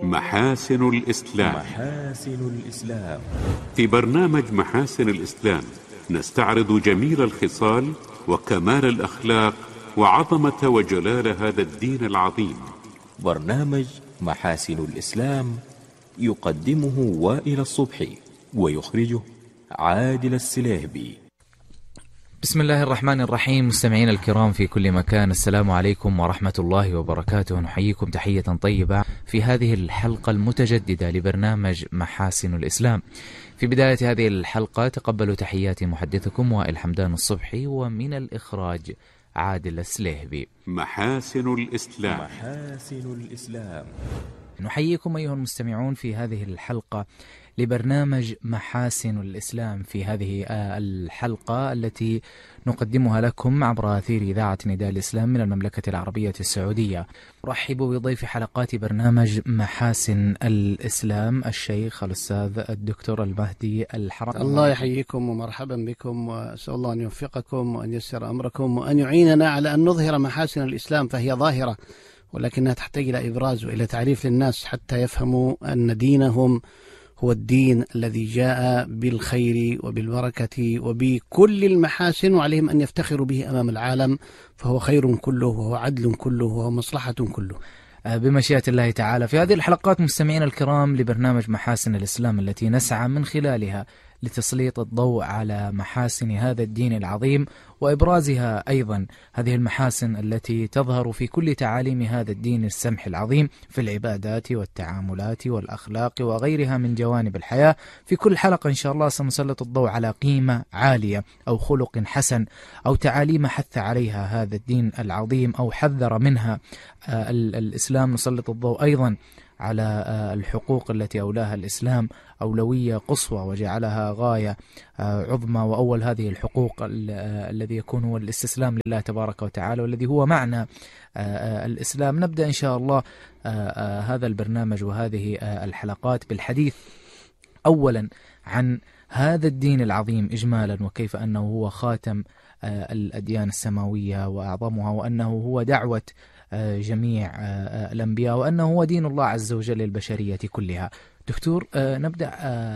محاسن الإسلام. محاسن الإسلام. في برنامج محاسن الإسلام نستعرض جميل الخصال وكمال الأخلاق وعظمة وجلال هذا الدين العظيم. برنامج محاسن الإسلام يقدمه وائل الصبحي ويخرجه عادل السليهبي. بسم الله الرحمن الرحيم. مستمعين الكرام في كل مكان، السلام عليكم ورحمة الله وبركاته. نحييكم تحية طيبة في هذه الحلقة المتجددة لبرنامج محاسن الإسلام. في بداية هذه الحلقة تقبلوا تحياتي محدثكم وائل حمدان الصبحي، ومن الإخراج عادل السليهبي. محاسن الإسلام. محاسن الإسلام. نحييكم أيها المستمعون في هذه الحلقة لبرنامج محاسن الإسلام، في هذه الحلقة التي نقدمها لكم عبر أثير إذاعة نداء الإسلام من المملكة العربية السعودية. أرحب بضيف حلقات برنامج محاسن الإسلام الشيخ الأستاذ الدكتور المهدي الحرام. الله يحييكم ومرحبا بكم، وأسأل الله أن يوفقكم وأن ييسر أمركم وأن يعيننا على أن نظهر محاسن الإسلام، فهي ظاهرة ولكنها تحتاج إلى إبراز وإلى تعريف للناس حتى يفهموا أن دينهم هو الدين الذي جاء بالخير وبالبركة وبكل المحاسن، وعليهم أن يفتخروا به أمام العالم، فهو خير كله وهو عدل كله وهو مصلحة كله بمشيئة الله تعالى. في هذه الحلقات مستمعين الكرام لبرنامج محاسن الإسلام التي نسعى من خلالها لتسليط الضوء على محاسن هذا الدين العظيم وإبرازها أيضا، هذه المحاسن التي تظهر في كل تعاليم هذا الدين السمح العظيم في العبادات والتعاملات والأخلاق وغيرها من جوانب الحياة. في كل حلقة إن شاء الله سنسلط الضوء على قيمة عالية أو خلق حسن أو تعاليم حث عليها هذا الدين العظيم أو حذر منها الإسلام. نسلط الضوء أيضا على الحقوق التي أولاها الإسلام أولوية قصوى وجعلها غاية عظمى، وأول هذه الحقوق الذي يكون هو الاستسلام لله تبارك وتعالى، والذي هو معنى الإسلام. نبدأ إن شاء الله هذا البرنامج وهذه الحلقات بالحديث أولا عن هذا الدين العظيم إجمالا، وكيف أنه هو خاتم الأديان السماوية وأعظمها، وأنه هو دعوة جميع الأنبياء، وأنه هو دين الله عز وجل للبشرية كلها. دكتور، نبدأ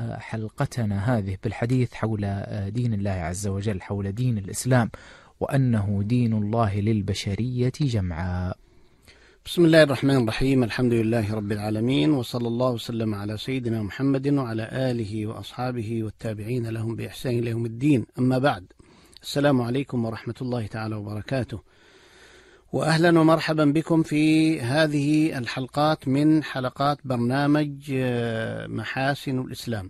حلقتنا هذه بالحديث حول دين الله عز وجل، حول دين الإسلام، وأنه دين الله للبشرية جمعاء. بسم الله الرحمن الرحيم. الحمد لله رب العالمين، وصلى الله وسلم على سيدنا محمد وعلى آله وأصحابه والتابعين لهم بإحسان إلى يوم الدين. أما بعد، السلام عليكم ورحمة الله تعالى وبركاته، وأهلا ومرحبا بكم في هذه الحلقات من حلقات برنامج محاسن الإسلام.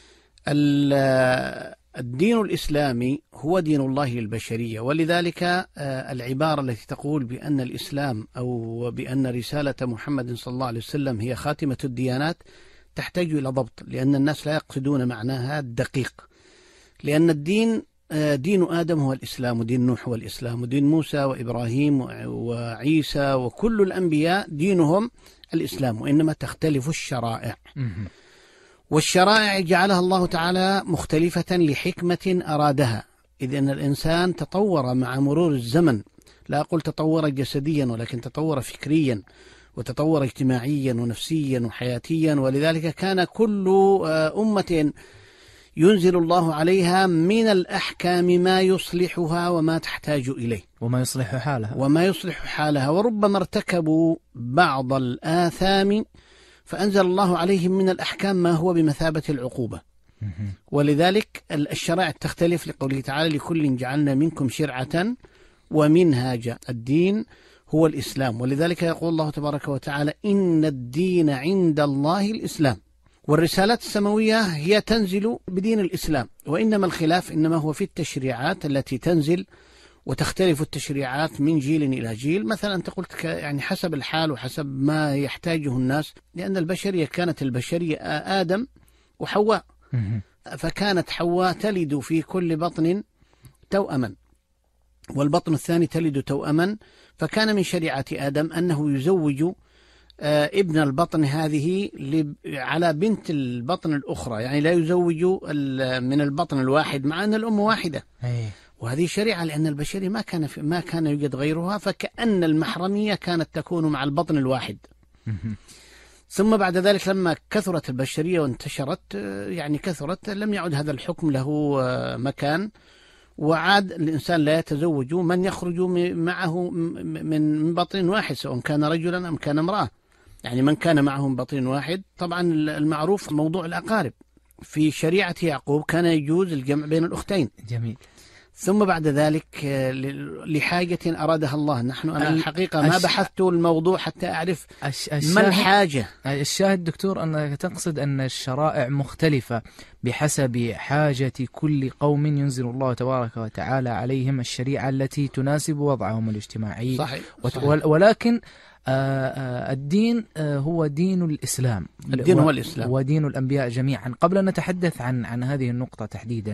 الدين الإسلامي هو دين الله للبشرية، ولذلك العبارة التي تقول بأن الإسلام أو بأن رسالة محمد صلى الله عليه وسلم هي خاتمة الديانات تحتاج إلى ضبط، لأن الناس لا يقصدون معناها الدقيق. لأن الدين دين آدم هو الإسلام، ودين نوح هو الإسلام، ودين موسى وإبراهيم وعيسى وكل الأنبياء دينهم الإسلام، وإنما تختلف الشرائع. والشرائع جعلها الله تعالى مختلفة لحكمة أرادها، إذ أن الإنسان تطور مع مرور الزمن، لا أقول تطور جسديا ولكن تطور فكريا وتطور اجتماعيا ونفسيا وحياتيا، ولذلك كان كل أمة ينزل الله عليها من الأحكام ما يصلحها وما تحتاج إليه وما يصلح حالها وربما ارتكبوا بعض الآثام فأنزل الله عليهم من الأحكام ما هو بمثابة العقوبة. ولذلك الشرائع تختلف، لقوله تعالى: لكل جعلنا منكم شرعة ومنهاجا. الدين هو الإسلام، ولذلك يقول الله تبارك وتعالى: إن الدين عند الله الإسلام. والرسالات السماوية هي تنزل بدين الإسلام، وإنما الخلاف إنما هو في التشريعات التي تنزل، وتختلف التشريعات من جيل إلى جيل. مثلا أنت قلت يعني حسب الحال وحسب ما يحتاجه الناس، لأن البشرية كانت البشرية آدم وحواء، فكانت حواء تلد في كل بطن توأما، والبطن الثاني تلد توأما، فكان من شريعة آدم أنه يزوج ابن البطن هذه على بنت البطن الأخرى، يعني لا يزوج من البطن الواحد مع أن الأم واحدة. وهذه شريعة، لأن البشرية ما كان يوجد غيرها، فكأن المحرمية كانت تكون مع البطن الواحد. ثم بعد ذلك لما كثرت البشرية وانتشرت يعني كثرت، لم يعد هذا الحكم له مكان، وعاد الإنسان لا يتزوج من يخرج معه من بطن واحد، سواء كان رجلا أم كان امرأة. يعني من كان معه من بطن واحد، طبعا المعروف موضوع الأقارب في شريعة يعقوب كان يجوز الجمع بين الأختين. جميل. ثم بعد ذلك لحاجة أرادها الله. أنا الحقيقة ما بحثت الموضوع حتى أعرف ما الحاجة. الشاهد دكتور أنك تقصد أن الشرائع مختلفة بحسب حاجة كل قوم ينزل الله تبارك وتعالى عليهم الشريعة التي تناسب وضعهم الاجتماعي. صحيح. ولكن الدين هو دين الإسلام. الدين هو الإسلام ودين الأنبياء جميعا. قبل أن نتحدث عن هذه النقطة تحديدا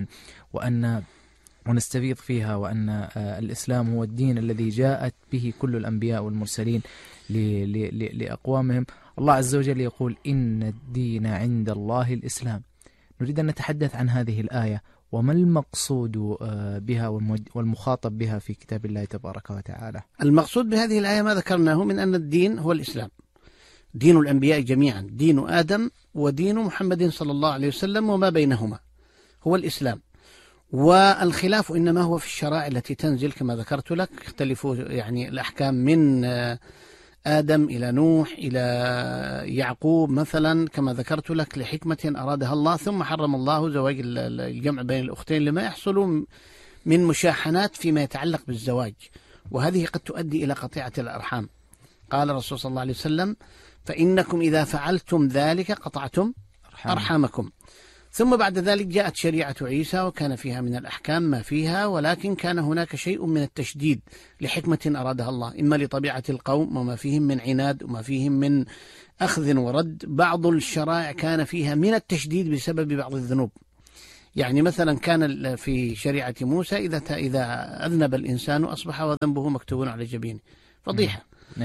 ونستفيض فيها، وأن الإسلام هو الدين الذي جاءت به كل الأنبياء والمرسلين لأقوامهم، الله عز وجل يقول إن الدين عند الله الإسلام. نريد أن نتحدث عن هذه الآية وما المقصود بها والمخاطب بها في كتاب الله تبارك وتعالى. المقصود بهذه الآية ما ذكرناه من أن الدين هو الإسلام، دين الأنبياء جميعا، دين آدم ودين محمد صلى الله عليه وسلم وما بينهما هو الإسلام. والخلاف إنما هو في الشرائع التي تنزل كما ذكرت لك، اختلفوا يعني الأحكام من آدم إلى نوح إلى يعقوب مثلا كما ذكرت لك لحكمة أرادها الله. ثم حرم الله زواج الجمع بين الأختين لما يحصل من مشاحنات فيما يتعلق بالزواج، وهذه قد تؤدي إلى قطيعة الأرحام. قال الرسول صلى الله عليه وسلم فإنكم إذا فعلتم ذلك قطعتم أرحامكم. ثم بعد ذلك جاءت شريعة عيسى وكان فيها من الأحكام ما فيها، ولكن كان هناك شيء من التشديد لحكمة أرادها الله، إما لطبيعة القوم وما فيهم من عناد وما فيهم من أخذ ورد. بعض الشرائع كان فيها من التشديد بسبب بعض الذنوب. يعني مثلا كان في شريعة موسى إذا أذنب الإنسان أصبح وذنبه مكتوب على جبينه، فضيحة.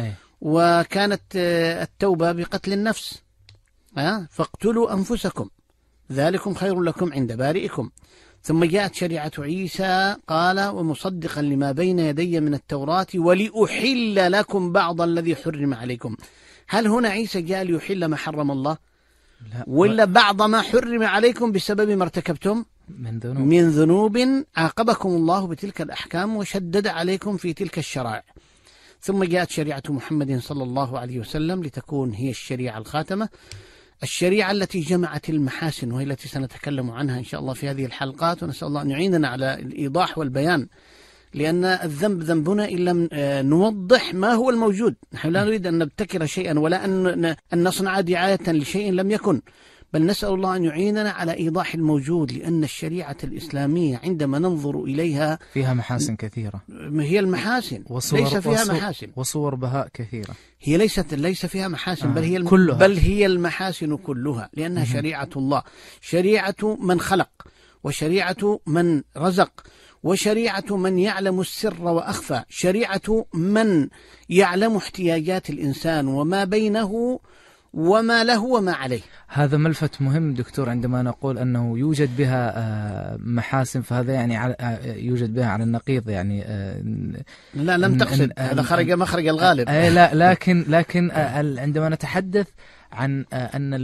وكانت التوبة بقتل النفس، فاقتلوا أنفسكم ذلكم خير لكم عند بارئكم. ثم جاءت شريعة عيسى قال ومصدقا لما بين يدي من التوراة ولأحل لكم بعض الذي حرم عليكم. هل هنا عيسى جاء ليحل ما حرم الله؟ لا. ولا بعض ما حرم عليكم بسبب ما ارتكبتم من ذنوب عاقبكم الله بتلك الأحكام وشدد عليكم في تلك الشرائع. ثم جاءت شريعة محمد صلى الله عليه وسلم لتكون هي الشريعة الخاتمة، الشريعة التي جمعت المحاسن، وهي التي سنتكلم عنها إن شاء الله في هذه الحلقات، ونسأل الله أن يعيننا على الإيضاح والبيان، لأن الذنب ذنبنا إن لم نوضح ما هو الموجود. نحن لا نريد أن نبتكر شيئا ولا أن نصنع دعاية لشيء لم يكن، بل نسأل الله أن يعيننا على إيضاح الموجود، لأن الشريعة الإسلامية عندما ننظر إليها فيها محاسن كثيرة. هي المحاسن ليس فيها محاسن وصور بهاء كثيرة. هي ليس فيها محاسن بل هي المحاسن كلها، لأنها شريعة الله، شريعة من خلق، وشريعة من رزق، وشريعة من يعلم السر وأخفى، شريعة من يعلم احتياجات الإنسان وما بينه وما له وما عليه. هذا ملفت مهم دكتور، عندما نقول أنه يوجد بها محاسن، فهذا يعني يوجد بها على النقيض، يعني لا لم تقصد، هذا خرج مخرج الغالب. لا لكن عندما نتحدث عن أن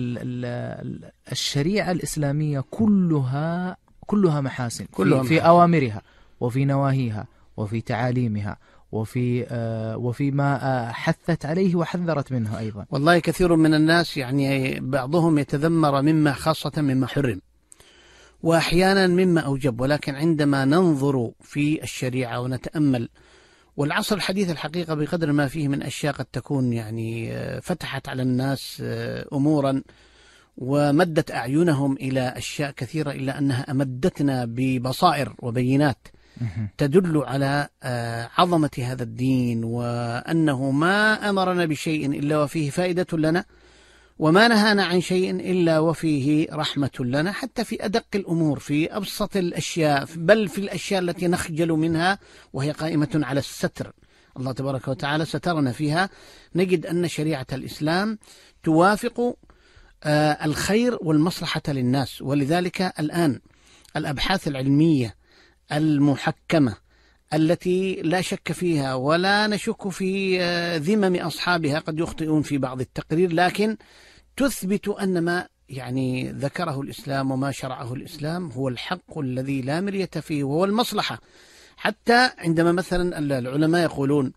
الشريعة الإسلامية كلها محاسن في أوامرها وفي نواهيها وفي تعاليمها وفي ما حثت عليه وحذرت منه أيضا. والله كثير من الناس يعني بعضهم يتذمر مما خاصة مما حرم، وأحيانا مما أوجب، ولكن عندما ننظر في الشريعة ونتأمل، والعصر الحديث الحقيقة بقدر ما فيه من أشياء قد تكون يعني فتحت على الناس أمورا ومدت أعينهم إلى أشياء كثيرة، إلا أنها أمدتنا ببصائر وبينات تدل على عظمة هذا الدين، وأنه ما أمرنا بشيء إلا وفيه فائدة لنا، وما نهانا عن شيء إلا وفيه رحمة لنا، حتى في أدق الأمور، في أبسط الأشياء، بل في الأشياء التي نخجل منها وهي قائمة على الستر. الله تبارك وتعالى سترنا فيها. نجد أن شريعة الإسلام توافق الخير والمصلحة للناس. ولذلك الآن الأبحاث العلمية المحكمة التي لا شك فيها ولا نشك في ذمم أصحابها، قد يخطئون في بعض التقرير، لكن تثبت أن ما يعني ذكره الإسلام وما شرعه الإسلام هو الحق الذي لا مرية فيه وهو المصلحة. حتى عندما مثلا العلماء يقولون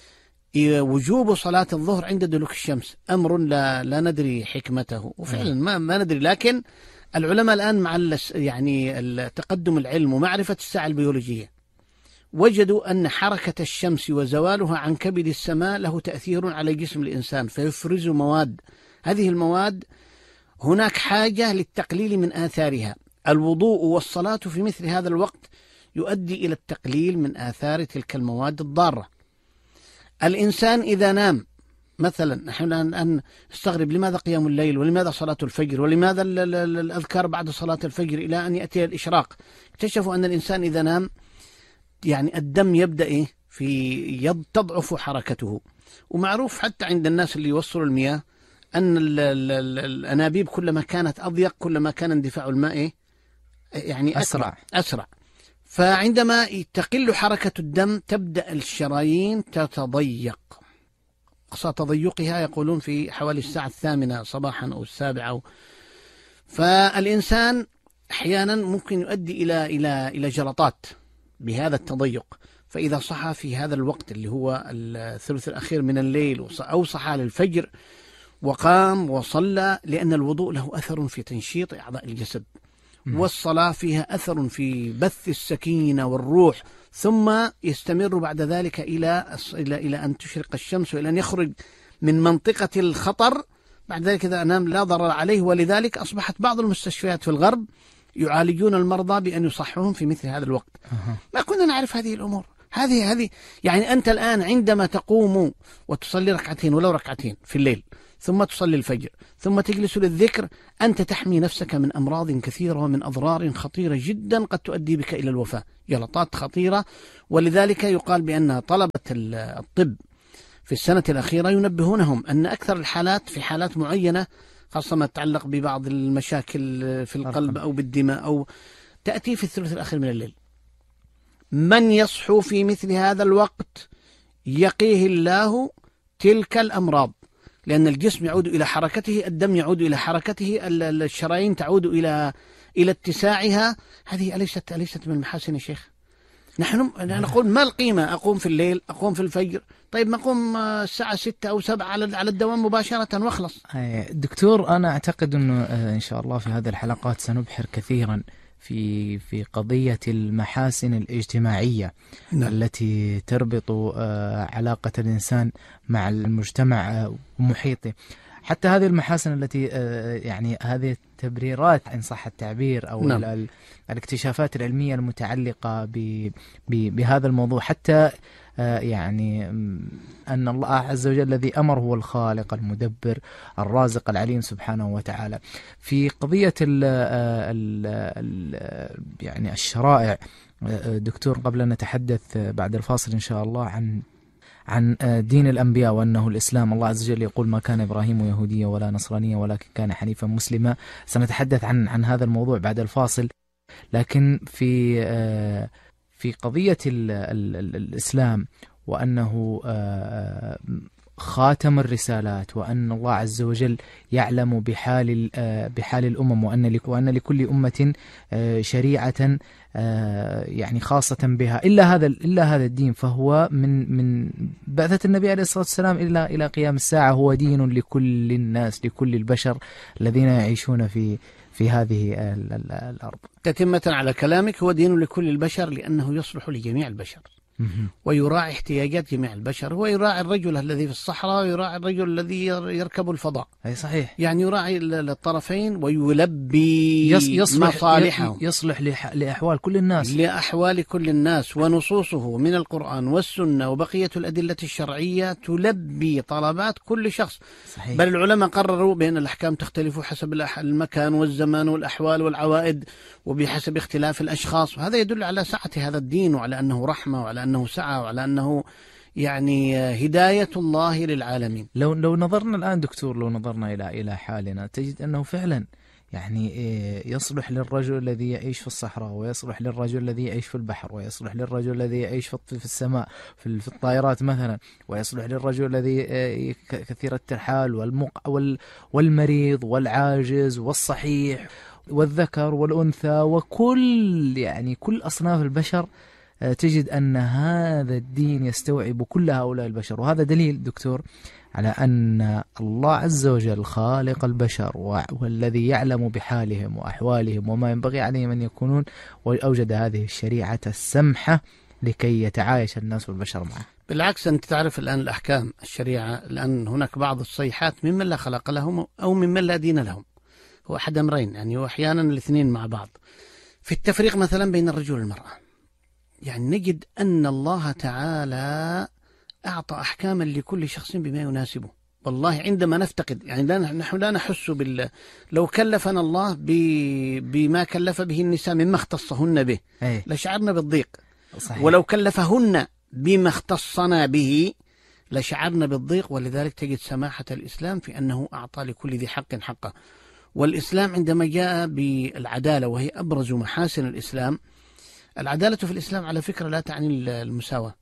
وجوب صلاة الظهر عند دلوك الشمس أمر لا ندري حكمته، وفعلا ما ندري، لكن العلماء الآن مع يعني تقدم العلم ومعرفة الساعة البيولوجية وجدوا أن حركة الشمس وزوالها عن كبد السماء له تأثير على جسم الإنسان فيفرز مواد. هذه المواد هناك حاجة للتقليل من آثارها. الوضوء والصلاة في مثل هذا الوقت يؤدي إلى التقليل من آثار تلك المواد الضارة. الإنسان إذا نام مثلا، نحن الآن نستغرب لماذا قيام الليل ولماذا صلاة الفجر ولماذا الأذكار بعد صلاة الفجر إلى أن يأتي الإشراق. اكتشفوا أن الإنسان إذا نام يعني الدم يبدأ تضعف حركته. ومعروف حتى عند الناس اللي يوصلوا المياه أن الأنابيب كلما كانت أضيق كلما كان اندفاع الماء يعني أسرع. فعندما تقل حركة الدم تبدأ الشرايين تتضيق، أقصى تضيقها يقولون في حوالي الساعة 8 صباحا أو 7. فالإنسان أحيانا ممكن يؤدي إلى جلطات بهذا التضيق. فإذا صحى في هذا الوقت اللي هو الثلث الأخير من الليل أو صحى للفجر وقام وصلى، لأن الوضوء له أثر في تنشيط أعضاء الجسد، والصلاة فيها أثر في بث السكينة والروح، ثم يستمر بعد ذلك إلى أن تشرق الشمس وإلى أن يخرج من منطقة الخطر. بعد ذلك إذا نام لا ضرر عليه. ولذلك أصبحت بعض المستشفيات في الغرب يعالجون المرضى بأن يصحوهم في مثل هذا الوقت. ما كنا نعرف هذه الأمور. هذه يعني أنت الآن عندما تقوم وتصلي ركعتين ولو ركعتين في الليل ثم تصلي الفجر ثم تجلس للذكر، أنت تحمي نفسك من أمراض كثيرة ومن أضرار خطيرة جدا قد تؤدي بك إلى الوفاة، جلطات خطيرة. ولذلك يقال بأن طلبة الطب في السنة الأخيرة ينبهونهم أن أكثر الحالات في حالات معينة خاصة ما تتعلق ببعض المشاكل في القلب أو بالدماء أو تأتي في الثلث الأخير من الليل. من يصحو في مثل هذا الوقت يقيه الله تلك الأمراض، لأن الجسم يعود إلى حركته، الدم يعود إلى حركته، الشرايين تعود إلى اتساعها. هذه أليست من المحاسن يا شيخ؟ نحن نقول ما القيمة أقوم في الليل أقوم في الفجر، طيب ما أقوم الساعة 6 أو 7 على الدوام مباشرة واخلص. دكتور، أنا أعتقد أنه إن شاء الله في هذه الحلقات سنبحر كثيرا في قضية المحاسن الاجتماعية التي تربط علاقة الإنسان مع المجتمع ومحيطه. حتى هذه المحاسن التي يعني هذه التبريرات إن صح التعبير أو الاكتشافات العلمية المتعلقة بهذا الموضوع، حتى يعني أن الله عز وجل الذي أمر هو الخالق المدبر الرازق العليم سبحانه وتعالى. في قضية يعني الشرائع دكتور، قبل أن نتحدث بعد الفاصل إن شاء الله عن دين الأنبياء وأنه الإسلام، الله عز وجل يقول ما كان إبراهيم يهوديا ولا نصرانيا ولكن كان حنيفا مسلما. سنتحدث عن هذا الموضوع بعد الفاصل. لكن في قضية الإسلام وأنه خاتم الرسالات، وأن الله عز وجل يعلم بحال الأمم، وأن لكل أمة شريعة يعني خاصة بها إلا هذا الدين، فهو من بعثة النبي عليه الصلاة والسلام إلى قيام الساعة هو دين لكل الناس، لكل البشر الذين يعيشون في هذه الأرض. تتمة على كلامك، هو دين لكل البشر لأنه يصلح لجميع البشر ويراعي احتياجات جميع البشر. هو يراعي الرجل الذي في الصحراء ويراعي الرجل الذي يركب الفضاء. أي صحيح. يعني يراعي الطرفين ويلبي مصالحهم، يصلح لأحوال كل الناس، لأحوال كل الناس. ونصوصه من القرآن والسنة وبقية الأدلة الشرعية تلبي طلبات كل شخص. صحيح. بل العلماء قرروا بأن الأحكام تختلف حسب المكان والزمان والأحوال والعوائد وبحسب اختلاف الأشخاص، وهذا يدل على سعة هذا الدين وعلى أنه رحمة وعلى أنه سعة وعلى أنه يعني هداية الله للعالمين. لو نظرنا الآن دكتور، لو نظرنا إلى حالنا تجد أنه فعلا يعني يصلح للرجل الذي يعيش في الصحراء، ويصلح للرجل الذي يعيش في البحر، ويصلح للرجل الذي يعيش في السماء في الطائرات مثلا، ويصلح للرجل الذي كثير الترحال والمريض والعاجز والصحيح والذكر والأنثى، وكل يعني كل أصناف البشر. تجد أن هذا الدين يستوعب كل هؤلاء البشر. وهذا دليل دكتور على أن الله عز وجل خالق البشر والذي يعلم بحالهم وأحوالهم وما ينبغي عليهم أن يكونون، وأوجد هذه الشريعة السمحة لكي يتعايش الناس والبشر معه. بالعكس، أنت تعرف الآن الأحكام الشريعة، الآن هناك بعض الصيحات ممن لا خلق لهم أو ممن لا دين لهم. هو أحد أمرين يعني، وأحيانا الاثنين مع بعض. في التفريق مثلا بين الرجل والمرأة، يعني نجد أن الله تعالى أعطى أحكاما لكل شخص بما يناسبه. والله عندما نفتقد يعني نحن لا نحس لو كلفنا الله بما كلف به النساء مما اختصهن به لشعرنا بالضيق. صحيح. ولو كلفهن بما اختصنا به لشعرنا بالضيق. ولذلك تجد سماحة الإسلام في أنه أعطى لكل ذي حق حقه. والإسلام عندما جاء بالعدالة، وهي أبرز محاسن الإسلام، العدالة في الإسلام على فكرة لا تعني المساواة،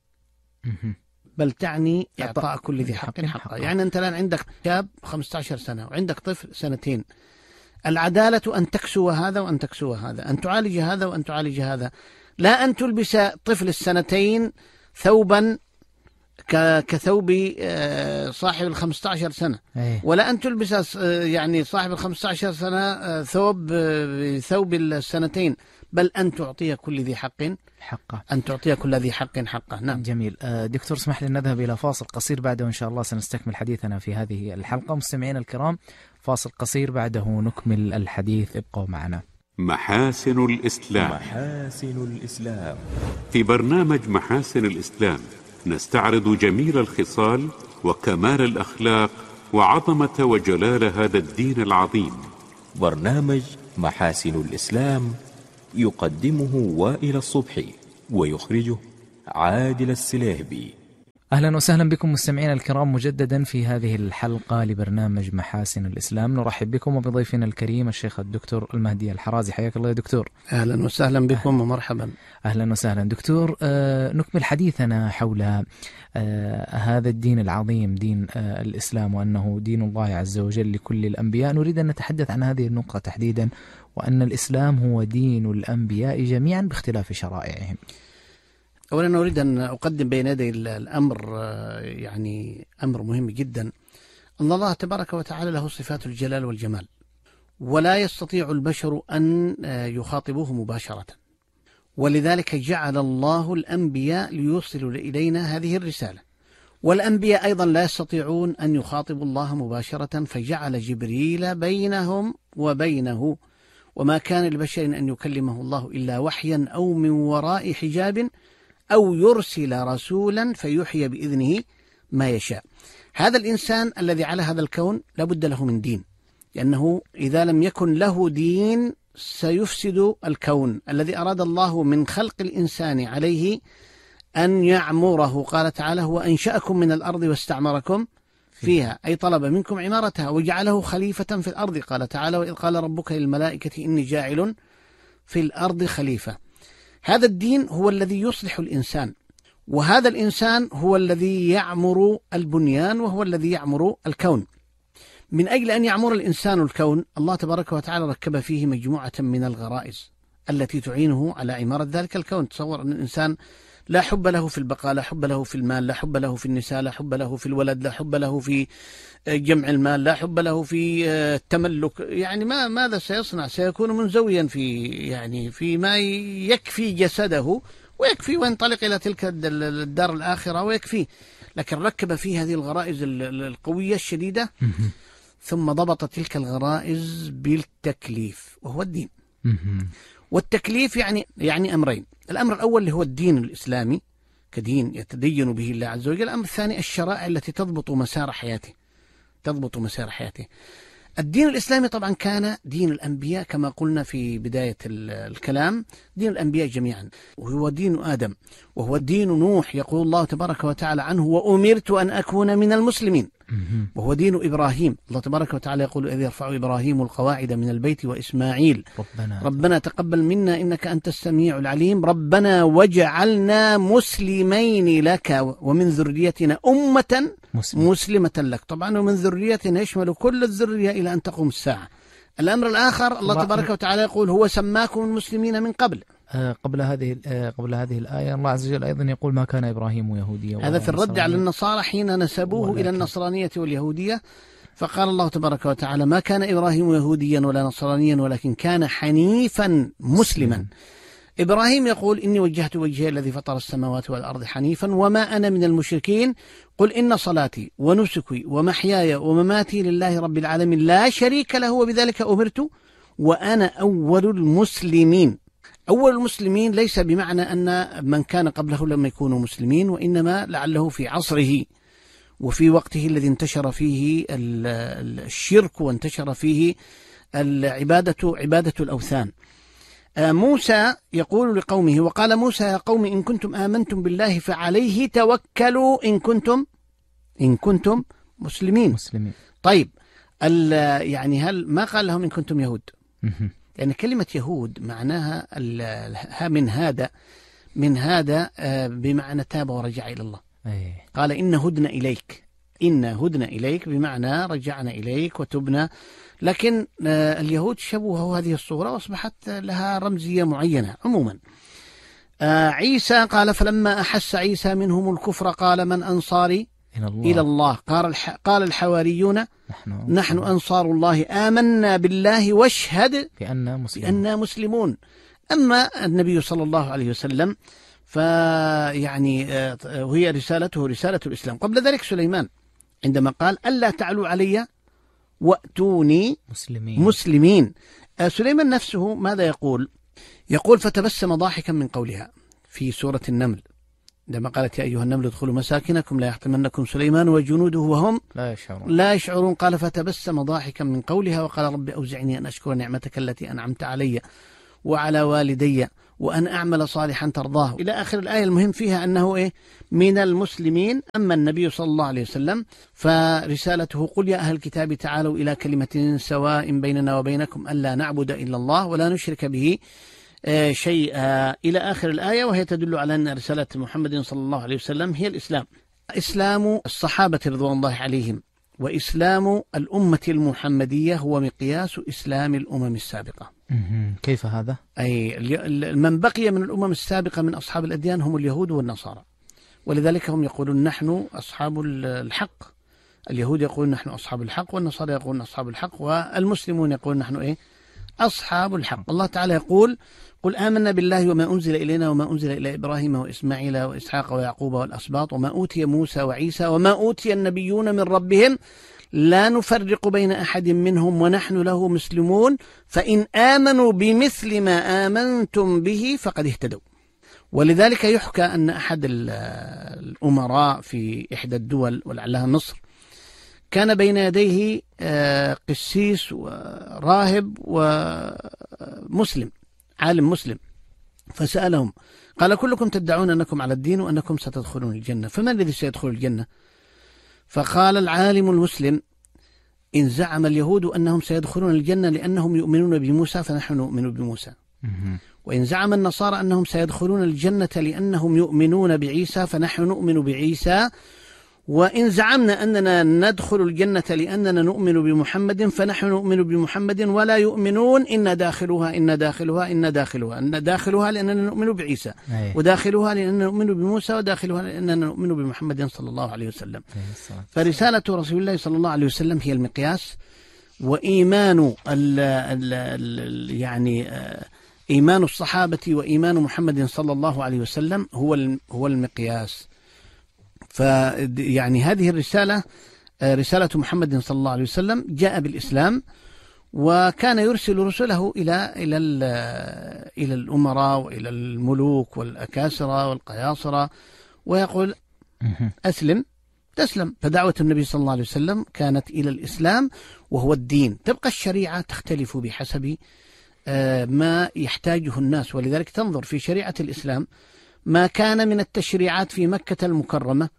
بل تعني إعطاء كل ذي حق حقه. يعني أنت الآن عندك شاب 15 سنة وعندك طفل 2 سنين، العدالة أن تكسو هذا وأن تكسو هذا، أن تعالج هذا وأن تعالج هذا، لا أن تلبس طفل 2 ثوبا كثوب صاحب 15 سنة، ولا أن تلبس يعني صاحب 15 سنة ثوب 2 بل أن تعطي كل ذي حق حقه، أن تعطي كل ذي حق حقه. نعم. جميل. دكتور اسمح لي نذهب إلى فاصل قصير، بعده إن شاء الله سنستكمل حديثنا في هذه الحلقة. مستمعين الكرام، فاصل قصير بعده نكمل الحديث، ابقوا معنا. محاسن الإسلام. محاسن الإسلام. في برنامج محاسن الإسلام نستعرض جميل الخصال وكمال الأخلاق وعظمة وجلال هذا الدين العظيم. برنامج محاسن الإسلام يقدمه وائل الصبحي ويخرجه عادل السليهبي. أهلا وسهلا بكم مستمعين الكرام مجددا في هذه الحلقة لبرنامج محاسن الإسلام. نرحب بكم وبضيفنا الكريم الشيخ الدكتور المهدي الحرازي. حياك الله يا دكتور. أهلا وسهلا بكم ومرحبا. أهلا وسهلا دكتور. نكمل حديثنا حول هذا الدين العظيم، دين الإسلام، وأنه دين الله عز وجل لكل الأنبياء. نريد أن نتحدث عن هذه النقطة تحديدا، وأن الإسلام هو دين الأنبياء جميعا باختلاف شرائعهم. أولا أريد أن أقدم بين يدي الأمر يعني أمر مهم جدا، أن الله تبارك وتعالى له صفات الجلال والجمال، ولا يستطيع البشر أن يخاطبوه مباشرة، ولذلك جعل الله الأنبياء ليوصلوا إلينا هذه الرسالة. والأنبياء أيضا لا يستطيعون أن يخاطبوا الله مباشرة، فجعل جبريل بينهم وبينه، وما كان لبشر أن يكلمه الله إلا وحيا أو من وراء حجاب أو يرسل رسولا فيحيي بإذنه ما يشاء. هذا الإنسان الذي على هذا الكون لابد له من دين، لأنه إذا لم يكن له دين سيفسد الكون الذي أراد الله من خلق الإنسان عليه أن يعمره. قال تعالى: هو أنشأكم من الأرض واستعمركم فيها، أي طلب منكم عمارتها وجعله خليفة في الأرض. قال تعالى: وإذ قال ربك للملائكة إني جاعل في الأرض خليفة. هذا الدين هو الذي يصلح الإنسان، وهذا الإنسان هو الذي يعمر البنيان، وهو الذي يعمر الكون. من أجل أن يعمر الإنسان الكون، الله تبارك وتعالى ركب فيه مجموعة من الغرائز التي تعينه على عمارة ذلك الكون. تصور أن الإنسان لا حب له في البقاء، لا حب له في المال، لا حب له في النساء، لا حب له في الولد، لا حب له في جمع المال، لا حب له في التملك. يعني ماذا سيصنع؟ سيكون منزويا في ما يكفي جسده ويكفي، وينطلق إلى تلك الدار الآخرة ويكفي. لكن ركب فيه هذه الغرائز القوية الشديدة، ثم ضبط تلك الغرائز بالتكليف وهو الدين. والتكليف يعني أمرين: الأمر الأول اللي هو الدين الإسلامي كدين يتدين به الله عز وجل. الأمر الثاني الشرائع التي تضبط مسار حياته. الدين الإسلامي طبعا كان دين الأنبياء كما قلنا في بداية الكلام، دين الأنبياء جميعا، وهو دين آدم، وهو دين نوح. يقول الله تبارك وتعالى عنه: وأمرت أن أكون من المسلمين. وهو دين إبراهيم. الله تبارك وتعالى يقول: إذ يرفع إبراهيم القواعد من البيت وإسماعيل ربنا تقبل منا إنك أنت السميع العليم ربنا وجعلنا مسلمين لك ومن ذريتنا أمة مسلمة لك. طبعا ومن ذريتنا يشمل كل الذرية إلى أن تقوم الساعة. الأمر الآخر الله تبارك وتعالى يقول: هو سماكم المسلمين من قبل. قبل هذه الآية الله عز وجل أيضا يقول: ما كان إبراهيم يهوديا. هذا في الرد على النصارى حين نسبوه إلى النصرانية واليهودية، فقال الله تبارك وتعالى: ما كان إبراهيم يهوديا ولا نصرانيا ولكن كان حنيفا مسلما. إبراهيم يقول: إني وجهت وجهي الذي فطر السماوات والأرض حنيفا وما أنا من المشركين قل إن صلاتي ونسكي ومحياي ومماتي لله رب العالمين لا شريك له وبذلك أمرت وأنا أول المسلمين. أول المسلمين ليس بمعنى أن من كان قبله لم يكونوا مسلمين، وإنما لعله في عصره وفي وقته الذي انتشر فيه الشرك وانتشر فيه عبادة الأوثان. موسى يقول لقومه: وقال موسى يا قوم إن كنتم آمنتم بالله فعليه توكلوا إن كنتم مسلمين. طيب يعني هل ما قال لهم إن كنتم يهود؟ يعني كلمة يهود معناها من هذا بمعنى تاب ورجع إلى الله. قال إن هدنا إليك بمعنى رجعنا إليك وتبنا. لكن اليهود شبهوا هذه الصورة وأصبحت لها رمزية معينة. عموما عيسى قال: فلما أحس عيسى منهم الكفر قال من أنصاري إلى الله قال الحواريون نحن أنصار الله آمنا بالله واشهد بأننا مسلمون. أما النبي صلى الله عليه وسلم فيعني وهي رسالته رسالة الإسلام. قبل ذلك سليمان عندما قال: ألا تعلوا علي وأتوني مسلمين. سليمان نفسه ماذا يقول؟ فتبسم ضاحكا من قولها في سورة النمل عندما قالت: يا أيها النمل ادخلوا مساكنكم لا يحطمنكم سليمان وجنوده وهم لا يشعرون. قال: فتبسم ضاحكا من قولها وقال: رب أوزعني أن أشكر نعمتك التي أنعمت علي وعلى والدي وأن أعمل صالحا ترضاه إلى آخر الآية. المهم فيها أنه من المسلمين. أما النبي صلى الله عليه وسلم فرسالته: قل يا أهل الكتاب تعالوا إلى كلمة سواء بيننا وبينكم ألا نعبد إلا الله ولا نشرك به شيئا إلى آخر الآية. وهي تدل على أن رسالة محمد صلى الله عليه وسلم هي الإسلام. إسلام الصحابة رضوان الله عليهم وإسلام الأمة المحمدية هو مقياس إسلام الأمم السابقة. كيف هذا؟ أي من بقي من الأمم السابقة من أصحاب الأديان هم اليهود والنصارى، ولذلك هم يقولون نحن أصحاب الحق. اليهود يقولون نحن أصحاب الحق، والنصارى يقولون أصحاب الحق، والمسلمون يقولون نحن أصحاب الحق. الله تعالى يقول: قل آمنا بالله وما أنزل إلينا وما أنزل إلى إبراهيم وإسماعيل وإسحاق ويعقوب والأسباط وما أوتي موسى وعيسى وما أوتي النبيون من ربهم لا نفرق بين أحد منهم ونحن له مسلمون فإن آمنوا بمثل ما آمنتم به فقد اهتدوا. ولذلك يحكى أن أحد الأمراء في إحدى الدول ولعلها مصر كان بين يديه قسيس وراهب ومسلم عالم مسلم، فسألهم قال: كلكم تدعون أنكم على الدين وأنكم ستدخلون الجنة، فمن الذي سيدخل الجنة؟ فقال العالم المسلم: إن زعم اليهود أنهم سيدخلون الجنة لأنهم يؤمنون بموسى فنحن نؤمن بموسى، وإن زعم النصارى أنهم سيدخلون الجنة لأنهم يؤمنون بعيسى فنحن نؤمن بعيسى، وإن زعمنا أننا ندخل الجنة لأننا نؤمن بمحمد فنحن نؤمن بمحمد ولا يؤمنون إن داخلها لأننا نؤمن بعيسى، وداخلها لأننا نؤمن بموسى، وداخلها لأننا نؤمن بمحمد صلى الله عليه وسلم. فرسالة رسول الله صلى الله عليه وسلم هي المقياس، وإيمان إيمان الصحابة وإيمان محمد صلى الله عليه وسلم هو المقياس. فيعني هذه الرسالة رسالة محمد صلى الله عليه وسلم جاء بالإسلام، وكان يرسل رسله إلى الأمراء وإلى الملوك والأكاسرة والقياصرة ويقول: أسلم تسلم. فدعوة النبي صلى الله عليه وسلم كانت إلى الإسلام وهو الدين. تبقى الشريعة تختلف بحسب ما يحتاجه الناس، ولذلك تنظر في شريعة الإسلام ما كان من التشريعات في مكة المكرمة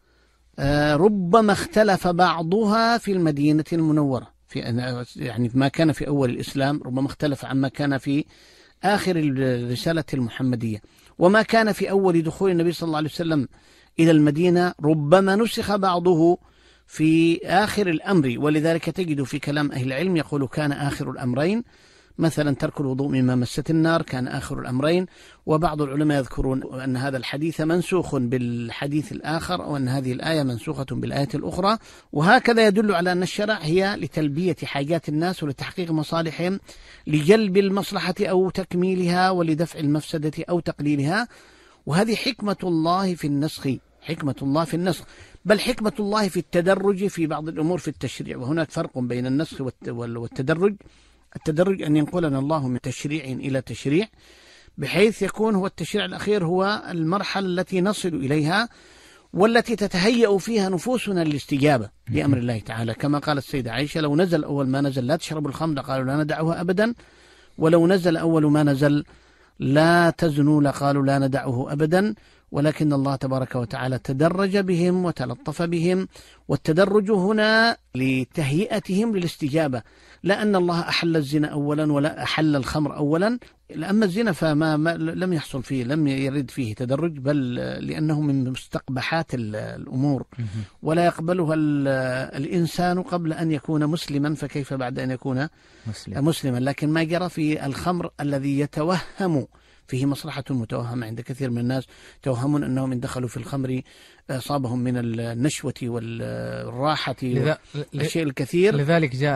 ربما اختلف بعضها في المدينة المنورة، يعني ما كان في أول الإسلام ربما اختلف عما كان في آخر الرسالة المحمدية، وما كان في أول دخول النبي صلى الله عليه وسلم إلى المدينة ربما نسخ بعضه في آخر الأمر. ولذلك تجد في كلام أهل العلم يقول كان آخر الأمرين مثلا ترك الوضوء مما مست النار، كان آخر الأمرين. وبعض العلماء يذكرون أن هذا الحديث منسوخ بالحديث الآخر، أو أن هذه الآية منسوخة بالآية الأخرى. وهكذا يدل على أن الشرع هي لتلبية حاجات الناس ولتحقيق مصالحهم، لجلب المصلحة أو تكميلها، ولدفع المفسدة أو تقليلها. وهذه حكمة الله في النسخ، حكمة الله في النسخ، بل حكمة الله في التدرج في بعض الأمور في التشريع. وهناك فرق بين النسخ والتدرج. التدرج أن ينقلنا الله من تشريع إلى تشريع، بحيث يكون هو التشريع الأخير هو المرحلة التي نصل إليها، والتي تتهيأ فيها نفوسنا للاستجابة لأمر الله تعالى. كما قالت السيدة عائشة: لو نزل أول ما نزل لا تشربوا الخمر قالوا لا ندعه أبدا، ولو نزل أول ما نزل لا تزنوا لقالوا لا ندعه أبدا. ولكن الله تبارك وتعالى تدرج بهم وتلطف بهم، والتدرج هنا لتهيئتهم للاستجابة، لا أن الله أحل الزنا أولا ولا أحل الخمر أولا. أما الزنا فما لم يحصل فيه، لم يرد فيه تدرج، بل لأنه من مستقبحات الأمور، ولا يقبلها الإنسان قبل أن يكون مسلما، فكيف بعد أن يكون مسلما. لكن ما جرى في الخمر الذي يتوهم فيه مصلحة متوهمة عند كثير من الناس، توهمون أنهم إن دخلوا في الخمر أصابهم من النشوة والراحة والشيء الكثير. لذلك جاء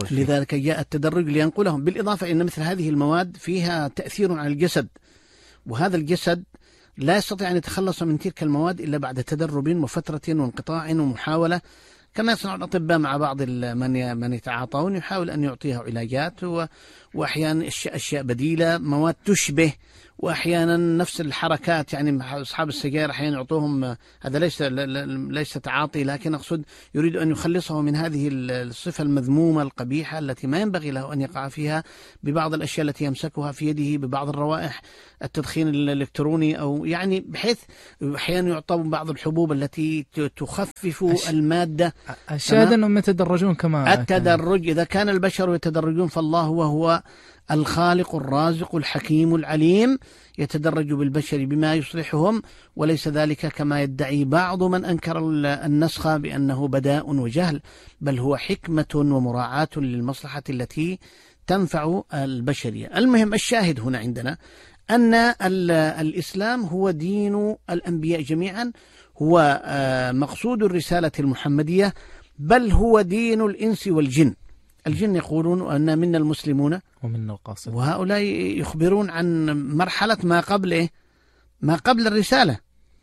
التدرج لينقلهم. بالإضافة إن مثل هذه المواد فيها تأثير على الجسد، وهذا الجسد لا يستطيع أن يتخلص من تلك المواد إلا بعد تدرب وفترة وانقطاع ومحاولة، كما يصنع الأطباء مع بعض من يتعاطون، يحاول أن يعطيها علاجات، وأحيانا أشياء بديلة، مواد تشبه، وأحيانا نفس الحركات. يعني أصحاب السجائر أحيانا يعطوهم، هذا ليس تعاطي، لكن أقصد يريد أن يخلصه من هذه الصفة المذمومة القبيحة التي ما ينبغي له أن يقع فيها، ببعض الأشياء التي يمسكها في يده، ببعض الروائح، التدخين الإلكتروني، أو يعني بحيث أحيانا يعطون بعض الحبوب التي تخفف المادة. الشاهد أنهم يتدرجون كما التدرج. إذا كان البشر يتدرجون فالله وهو الخالق الرازق الحكيم العليم يتدرج بالبشر بما يصلحهم، وليس ذلك كما يدعي بعض من أنكر النسخ بأنه بداء وجهل، بل هو حكمة ومراعاة للمصلحة التي تنفع البشرية. المهم الشاهد هنا عندنا أن الإسلام هو دين الأنبياء جميعا، هو مقصود الرسالة المحمدية، بل هو دين الإنس والجن. الجن يقولون أن منا المسلمون ومنا القاسطون، وهؤلاء يخبرون عن مرحلة ما قبل ما قبل الرسالة،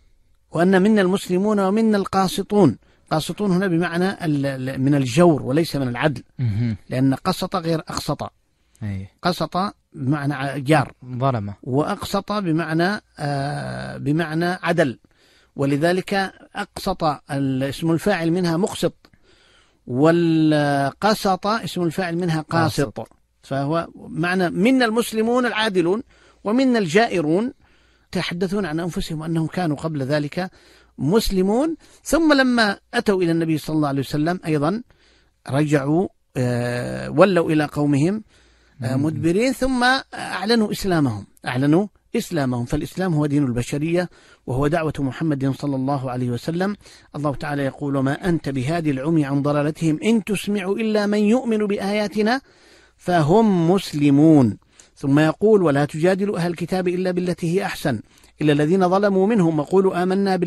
وأن منا المسلمون ومنا القاسطون. قاسطون هنا بمعنى من الجور وليس من العدل، لأن قسط غير أقسط. قسط بمعنى جار، ظلمة، وأقسط بمعنى عدل. ولذلك أقسط اسم الفاعل منها مقسط، والقسط اسم الفاعل منها قاسط. فهو معنى منا المسلمون العادلون ومنا الجائرون، تحدثون عن أنفسهم أنهم كانوا قبل ذلك مسلمون، ثم لما أتوا إلى النبي صلى الله عليه وسلم أيضا رجعوا ولوا إلى قومهم مدبرين، ثم أعلنوا إسلامهم. فالإسلام هو دين البشرية، وهو دعوة محمد صلى الله عليه وسلم. الله تعالى يقول: ما أنت بهادي العمي عن ضلالتهم إن تسمع إلا من يؤمن بآياتنا فهم مسلمون. ثم يقول: ولا تجادلوا أهل الكتاب إلا بالتي هي أحسن إلا الذين ظلموا منهم وقولوا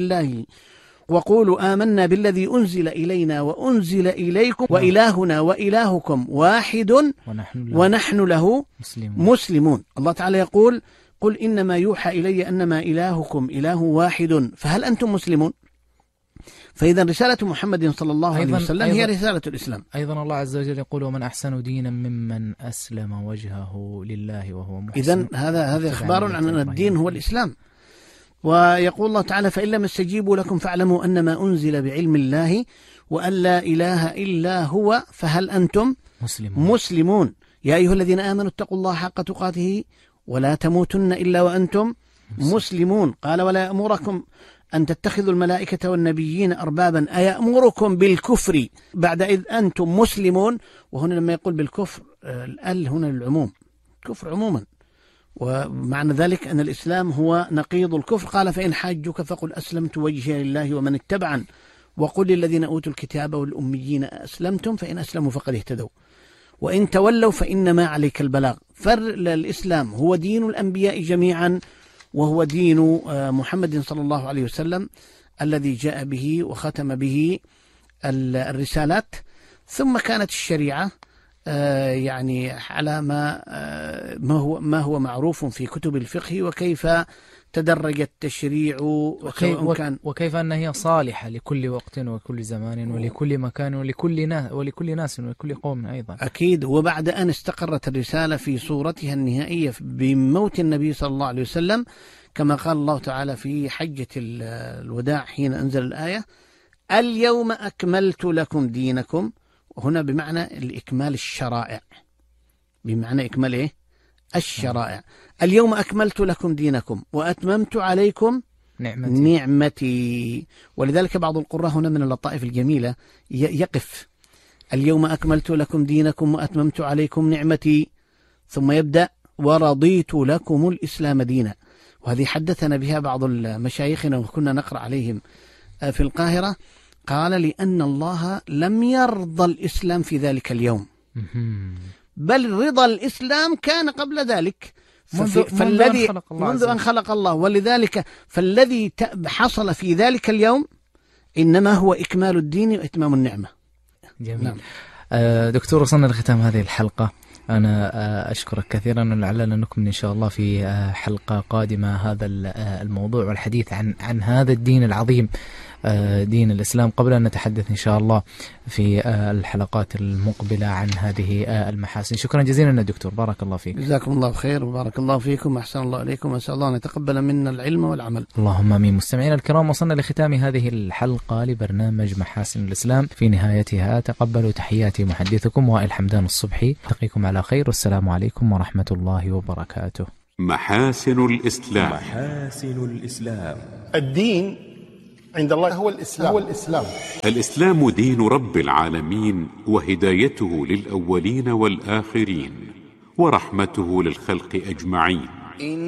آمنا بالذي أنزل إلينا وأنزل إليكم وإلهنا وإلهكم واحد ونحن له مسلمون. الله تعالى يقول: قل إنما يوحى إلي أنما إلهكم إله واحد فهل أنتم مسلمون؟ فإذا رسالة محمد صلى الله عليه وسلم هي رسالة الإسلام. أيضا الله عز وجل يقول: ومن أحسن دينا ممن أسلم وجهه لله وهو محسن. إذن هذا إخبار عن أن الدين هو الإسلام. ويقول الله تعالى: فإن لم يستجيبوا لكم فاعلموا أنما أنزل بعلم الله وأن لا إله إلا هو فهل أنتم مسلمون. يا أيها الذين آمنوا اتقوا الله حق تقاته ولا تموتن إلا وأنتم مسلمون. قال: ولا يأمركم أن تتخذوا الملائكة والنبيين أربابا أيأمركم بالكفر بعد إذ أنتم مسلمون. وهنا لما يقول بالكفر الأل هنا للعموم، كفر عموما، ومعنى ذلك أن الإسلام هو نقيض الكفر. قال فإن حاجوك فقل أسلمت وجهي لله ومن اتبعن وقل للذين أوتوا الكتاب والأميين أسلمتم فإن أسلموا فقد اهتدوا وإن تولوا فإنما عليك البلاغ. فالإسلام هو دين الأنبياء جميعا، وهو دين محمد صلى الله عليه وسلم الذي جاء به وختم به الرسالات. ثم كانت الشريعة يعني على ما هو معروف في كتب الفقه، وكيف تدرج التشريع وكيف أن هي صالحة لكل وقت وكل زمان ولكل مكان ولكل ناس ولكل قوم أيضا. أكيد. وبعد أن استقرت الرسالة في صورتها النهائية بموت النبي صلى الله عليه وسلم، كما قال الله تعالى في حجة الوداع حين أنزل الآية: اليوم أكملت لكم دينكم. هنا بمعنى الإكمال الشرائع، بمعنى إكمال إيه؟ الشرائع. اليوم أكملت لكم دينكم وأتممت عليكم نعمتي. ولذلك بعض القراء هنا من اللطائف الجميلة يقف: اليوم أكملت لكم دينكم وأتممت عليكم نعمتي، ثم يبدأ: ورضيت لكم الإسلام دينا. وهذه حدثنا بها بعض مشايخنا وكنا نقرأ عليهم في القاهرة. قال: لأن الله لم يرضى الإسلام في ذلك اليوم، بل رضا الإسلام كان قبل ذلك منذ أن خلق الله. ولذلك فالذي حصل في ذلك اليوم إنما هو إكمال الدين وإتمام النعمة. جميل. نعم. دكتور، وصلنا لختام هذه الحلقة. أنا أشكرك كثيرا، ولعلنا نكمل إن شاء الله في حلقة قادمة هذا الموضوع والحديث عن هذا الدين العظيم، دين الإسلام، قبل أن نتحدث إن شاء الله في الحلقات المقبلة عن هذه المحاسن. شكرا جزيلا دكتور، بارك الله فيك. جزاكم الله خير وبارك الله فيكم وأحسن الله إليكم، وأسأل الله أن يتقبل منا العلم والعمل. اللهم آمين. مستمعينا الكرام، وصلنا لختام هذه الحلقة لبرنامج محاسن الإسلام. في نهايتها تقبلوا تحياتي محدثكم وائل حمدان الصبحي. ألتقيكم على خير، والسلام عليكم ورحمة الله وبركاته. محاسن الإسلام. محاسن الإسلام. الدين عند الله هو الإسلام. الإسلام دين رب العالمين، وهدايته للأولين والآخرين، ورحمته للخلق أجمعين.